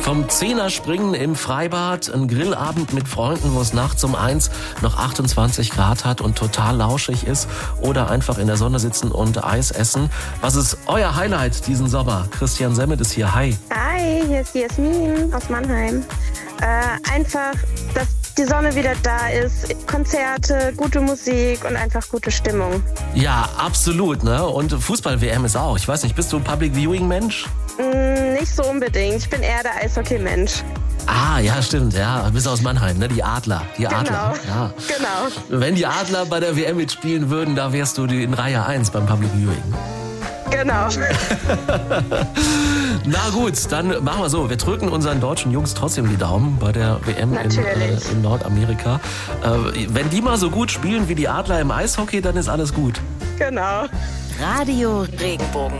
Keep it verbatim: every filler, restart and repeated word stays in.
Vom Zehnerspringen im Freibad, ein Grillabend mit Freunden, wo es nachts um eins noch achtundzwanzig Grad hat und total lauschig ist, oder einfach in der Sonne sitzen und Eis essen. Was ist euer Highlight diesen Sommer? Christian Semmet ist hier. Hi. Hi, hier ist die Jasmin aus Mannheim. Äh, einfach, dass die Sonne wieder da ist, Konzerte, gute Musik und einfach gute Stimmung. Ja, absolut, ne? Und Fußball-W M ist auch. Ich weiß nicht, bist du ein Public-Viewing-Mensch? Mm, nicht so unbedingt. Ich bin eher der Eishockey-Mensch. Ah, ja, stimmt, ja. Du bist aus Mannheim, ne? Die Adler. Die Genau. Adler. Ja. Genau. Wenn die Adler bei der W M mitspielen würden, da wärst du in Reihe eins beim Public Viewing. Genau. Na gut, dann machen wir so. Wir drücken unseren deutschen Jungs trotzdem die Daumen bei der W M in, äh, in Nordamerika. Äh, wenn die mal so gut spielen wie die Adler im Eishockey, dann ist alles gut. Genau. Radio Regenbogen.